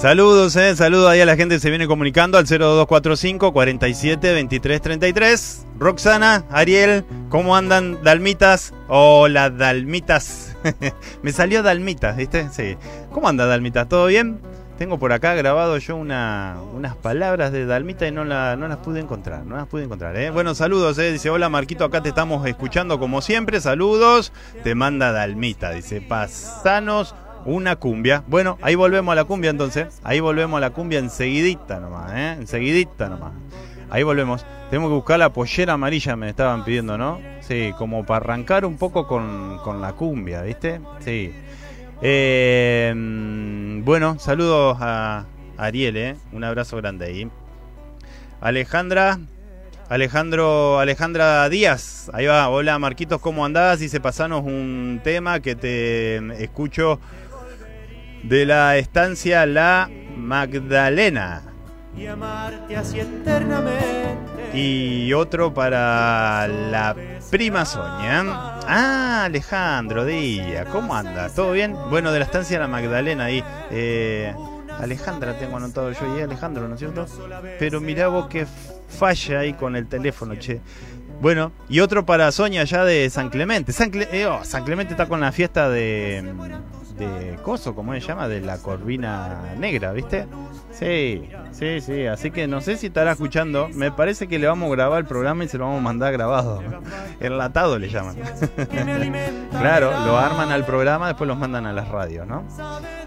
Saludos ahí a la gente que se viene comunicando al 0245 47 23 33. Roxana, Ariel, ¿cómo andan? Dalmitas. Hola, Dalmitas. Me salió Dalmitas, ¿viste? Sí. ¿Cómo anda, Dalmitas? ¿Todo bien? Tengo por acá grabado yo unas palabras de Dalmita y no las pude encontrar. Bueno, saludos, dice, hola Marquito, acá te estamos escuchando como siempre. Saludos. Te manda Dalmita, dice, pasanos una cumbia. Bueno, ahí volvemos a la cumbia entonces. Ahí volvemos a la cumbia enseguidita nomás, enseguidita nomás. Ahí volvemos. Tenemos que buscar la pollera amarilla, me estaban pidiendo, ¿no? Sí, como para arrancar un poco con la cumbia, ¿viste? Sí. Bueno, saludos a Ariel, un abrazo grande ahí. Alejandra Díaz, ahí va. Hola Marquitos, ¿cómo andás? Dice, pasanos un tema que te escucho de la estancia La Magdalena. Y amarte así eternamente. Y otro para la prima Sonia. Ah, Alejandro Díaz, ¿cómo anda? ¿Todo bien? Bueno, de la estancia La Magdalena ahí. Alejandra tengo anotado yo y Alejandro, ¿no es cierto? Pero mirá vos que falla ahí con el teléfono, che. Bueno, y otro para Sonia ya de San Clemente. San Clemente está con la fiesta de Coso, ¿cómo se llama? De la Corvina Negra, ¿viste? Sí, así que no sé si estará escuchando. Me parece que le vamos a grabar el programa y se lo vamos a mandar grabado. Enlatado le llaman. Claro, lo arman al programa, después los mandan a las radios, ¿no?